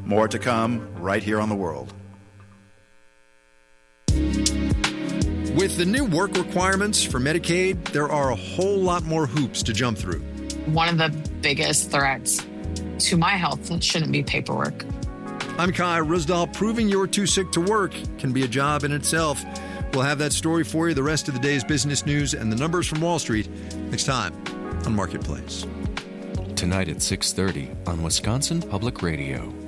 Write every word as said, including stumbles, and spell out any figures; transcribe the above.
More to come right here on The World. With the new work requirements for Medicaid, there are a whole lot more hoops to jump through. One of the biggest threats to my health shouldn't be paperwork. I'm Kai Risdall. Proving you're too sick to work can be a job in itself. We'll have that story for you, the rest of the day's business news, and the numbers from Wall Street next time on Marketplace. Tonight at six thirty on Wisconsin Public Radio.